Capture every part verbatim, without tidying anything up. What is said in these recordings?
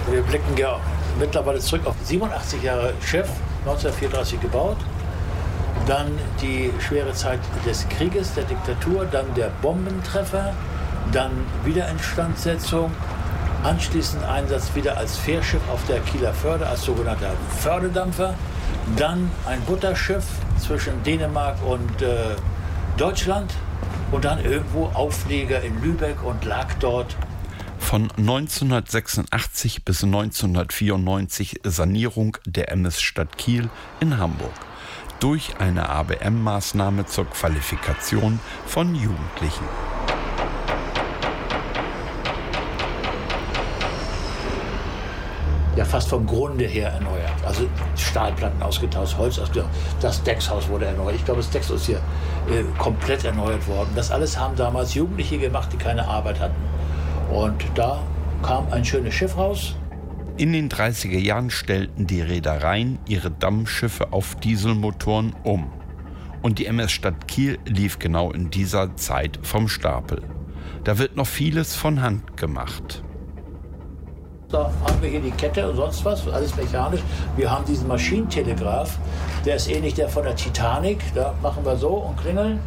Wir blicken ja mittlerweile zurück auf siebenundachtzig Jahre Schiff, neunzehnhundertvierunddreißig gebaut. Dann die schwere Zeit des Krieges, der Diktatur, dann der Bombentreffer, dann Wiederinstandsetzung, anschließend Einsatz wieder als Fährschiff auf der Kieler Förde, als sogenannter Fördedampfer, dann ein Butterschiff zwischen Dänemark und äh, Deutschland und dann irgendwo Aufleger in Lübeck und lag dort. Von neunzehnhundertsechsundachtzig bis neunzehnhundertvierundneunzig Sanierung der M S Stadt Kiel in Hamburg durch eine A B M-Maßnahme zur Qualifikation von Jugendlichen. Ja, fast vom Grunde her erneuert. Also Stahlplatten ausgetauscht, Holz ausgetauscht. Das Deckshaus wurde erneuert. Ich glaube, das Deckshaus ist hier äh, komplett erneuert worden. Das alles haben damals Jugendliche gemacht, die keine Arbeit hatten. Und da kam ein schönes Schiff raus. In den dreißiger Jahren stellten die Reedereien ihre Dampfschiffe auf Dieselmotoren um. Und die M S Stadt Kiel lief genau in dieser Zeit vom Stapel. Da wird noch vieles von Hand gemacht. Da haben wir hier die Kette und sonst was, alles mechanisch. Wir haben diesen Maschinentelegraph, der ist ähnlich der von der Titanic. Da machen wir so und klingeln.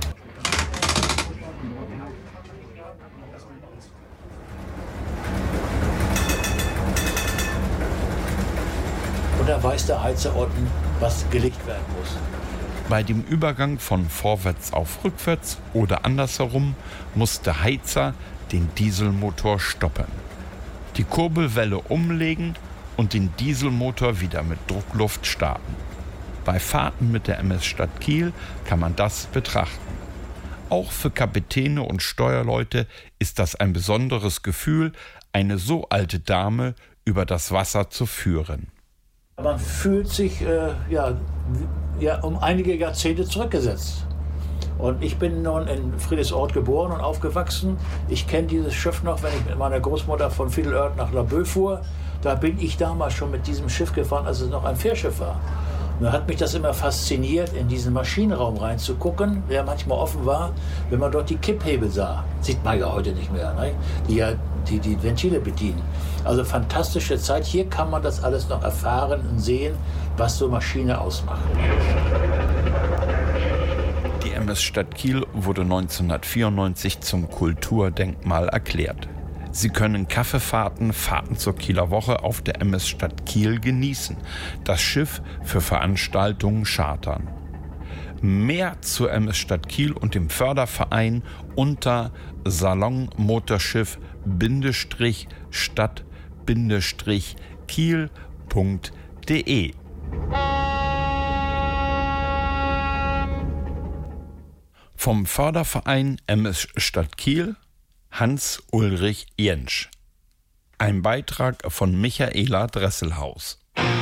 Und da weiß der Heizer unten, was gelegt werden muss. Bei dem Übergang von vorwärts auf rückwärts oder andersherum muss der Heizer den Dieselmotor stoppen, die Kurbelwelle umlegen und den Dieselmotor wieder mit Druckluft starten. Bei Fahrten mit der M S Stadt Kiel kann man das betrachten. Auch für Kapitäne und Steuerleute ist das ein besonderes Gefühl, eine so alte Dame über das Wasser zu führen. Man fühlt sich äh, ja, ja, um einige Jahrzehnte zurückgesetzt. Und ich bin nun in Friedrichsort geboren und aufgewachsen. Ich kenne dieses Schiff noch, wenn ich mit meiner Großmutter von Fiedelort nach Laboe fuhr. Da bin ich damals schon mit diesem Schiff gefahren, als es noch ein Fährschiff war. Und da hat mich das immer fasziniert, in diesen Maschinenraum reinzugucken, der manchmal offen war, wenn man dort die Kipphebel sah. Sieht man ja heute nicht mehr, ne? Die ja die, die Ventile bedienen. Also fantastische Zeit. Hier kann man das alles noch erfahren und sehen, was so Maschine ausmacht. Die M S Stadt Kiel wurde neunzehnhundertvierundneunzig zum Kulturdenkmal erklärt. Sie können Kaffeefahrten, Fahrten zur Kieler Woche auf der M S Stadt Kiel genießen, das Schiff für Veranstaltungen chartern. Mehr zur M S Stadt Kiel und dem Förderverein unter salon-stadt-kiel punkt de. Vom Förderverein M S Stadt Kiel Hans-Ulrich Jentsch. Ein Beitrag von Michaela Dresselhaus.